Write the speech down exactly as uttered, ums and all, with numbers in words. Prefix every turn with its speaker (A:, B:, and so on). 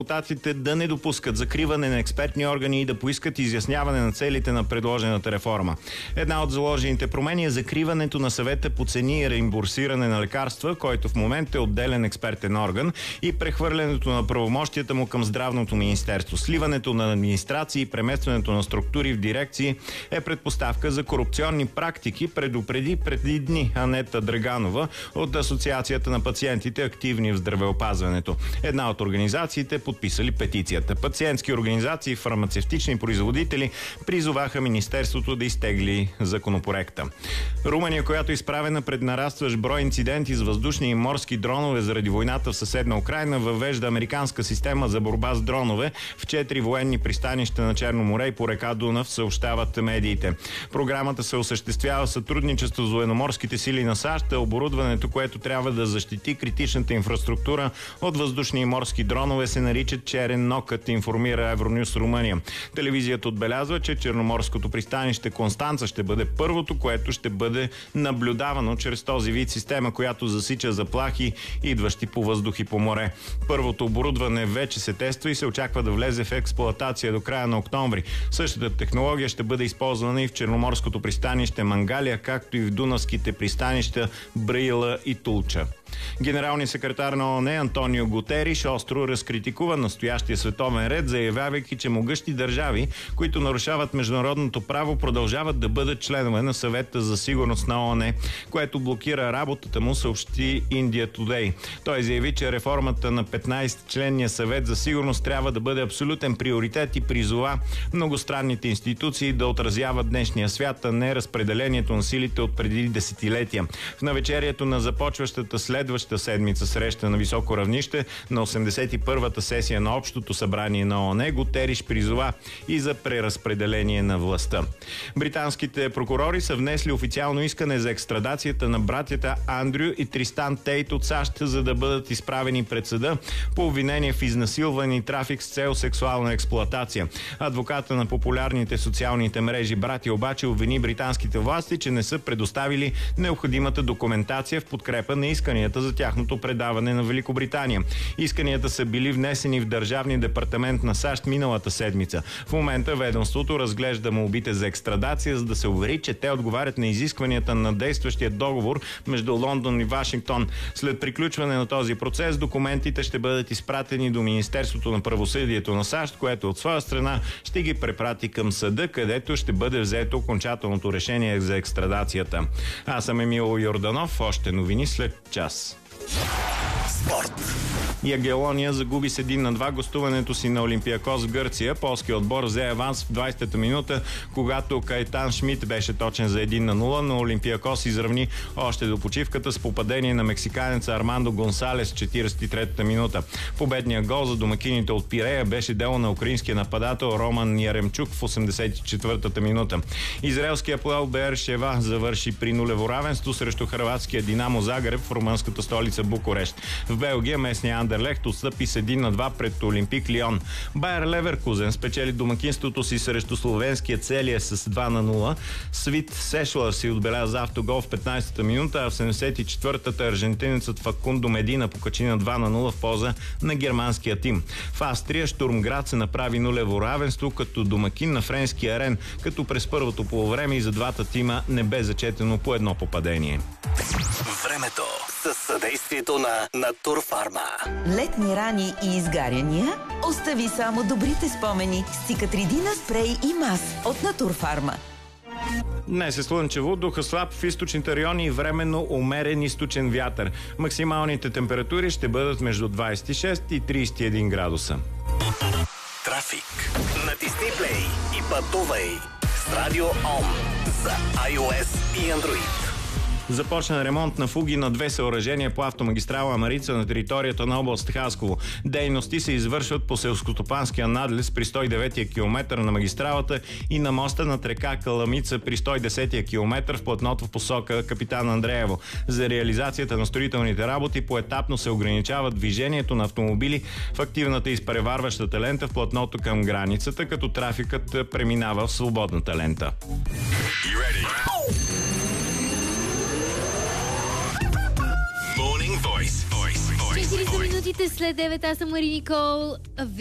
A: депутатите да не допускат закриване на експертни органи и да поискат изясняване на целите на предложената реформа. Една от заложените промени е закриването на съвета по цени и реимбурсиране на лекарства, който в момента е отделен експертен орган, и прехвърлянето на правомощията му към Здравното министерство. Сливането на администрации и преместването на структури в дирекции е предпоставка за корупционни практики, предупреди преди дни Анета Драганова от Асоциацията на пациентите, активни в здравеопазването. Една от организациите подписали петицията. Пациентски организации и фармацевтични производители призоваха министерството да изтегли законопроекта. Румъния, която е изправена пред нарастващ брой инциденти с въздушни и морски дронове заради войната в съседна Украйна, въвежда американска система за борба с дронове в четири военни пристанища на Черно море и по река Дунав, съобщават медиите. Програмата се осъществява в сътрудничество с военноморските сили на САЩ, оборудването, което трябва да защити критичната инфраструктура от въздушни и морски дронове, се наричат черен нокът, информира Евронюс Румъния. Телевизията отбелязва, че черноморското пристанище Констанца ще бъде първото, което ще бъде наблюдавано чрез този вид система, която засича заплахи, идващи по въздух и по море. Първото оборудване вече се тества и се очаква да влезе в експлоатация до края на октомври. Същата технология ще бъде използвана и в черноморското пристанище Мангалия, както и в дунавските пристанища Браила и Тулча. Генералният секретар на ООН Антонио Гутериш остро разкритикува настоящия световен ред, заявявайки, че могъщи държави, които нарушават международното право, продължават да бъдат членове на Съвета за сигурност на ООН, което блокира работата му, съобщи India Today. Той заяви, че реформата на петнайсетчленния Съвет за сигурност трябва да бъде абсолютен приоритет и призова многостранните институции да отразяват днешния свят, а не разпределението на силите от преди десетилетия. В навечерието на започващата след Следващата седмица среща на високо равнище на осемдесет и първата сесия на Общото събрание на ООН, Гутериш призова и за преразпределение на властта. Британските прокурори са внесли официално искане за екстрадацията на братята Андрю и Тристан Тейт от САЩ, за да бъдат изправени пред съда по обвинение в изнасилване и трафик с цел сексуална експлоатация. Адвоката на популярните социалните мрежи братя обаче обвини британските власти, че не са предоставили необходимата документация в подкрепа на исканията за тяхното предаване на Великобритания. Исканията са били внесени в Държавния департамент на САЩ миналата седмица. В момента ведомството разглежда молбите за екстрадация, за да се увери, че те отговарят на изискванията на действащия договор между Лондон и Вашингтон. След приключване на този процес, документите ще бъдат изпратени до Министерството на правосъдието на САЩ, което от своя страна ще ги препрати към съда, където ще бъде взето окончателното решение за екстрадацията. Аз съм Емил Йорданов. Още новини след час.
B: Спорт.
A: Ягелония загуби с един на два гостуването си на Олимпиакос в Гърция. Полският отбор взе аванс в двайсетата минута, когато Кайтан Шмидт беше точен за един на нула, но Олимпиакос изравни още до почивката с попадение на мексиканеца Армандо Гонсалес в четирийсет и третата минута. Победният гол за домакините от Пирея беше дело на украинския нападател Роман Яремчук в осемдесет и четвъртата минута. Израелският Апоел Беер Шева завърши при нулево равенство срещу хърватския Динамо Загреб в румънската столица Букурещ. В Белгия местния Андерлехт отстъпи с един на два пред Олимпик Лион. Байер Леверкузен спечели домакинството си срещу словенския Целия с два на нула. Свит Сешла си отбеляза автогол в петнайсетата минута, а в седемдесет и четвъртата аржентинецът Факундо Медина покачи на два на нула в полза на германския тим. В Австрия Штурм Град се направи нулево равенство като домакин на френския Рен, като през първото полувреме и за двата тима не бе зачетено по едно попадение.
B: Времето със съдействието на Натурфарма.
C: Летни рани и изгаряния? Остави само добрите спомени с Цикатридина спрей и мас от Натурфарма.
A: Днес е слънчево, духа слаб в източните райони и временно умерен източен вятър. Максималните температури ще бъдат между двайсет и шест и трийсет и един градуса.
B: Трафик. Натисни плей и пътувай с Радио Ом за iOS и Android.
A: Започна ремонт на фуги на две съоръжения по автомагистрала Марица на територията на област Хасково. Дейности се извършват по селскостопанския надлез при сто и деветия километър на магистралата и на моста над река Каламица при сто и десетия километър в платното в посока Капитан Андреево. За реализацията на строителните работи поетапно се ограничава движението на автомобили в активната и изпреварващата лента в платното към границата, като трафикът преминава в свободната лента.
B: Morning Voice. Voice. Voice.
D: Три са минутите след девет. Аз съм Мари Никол.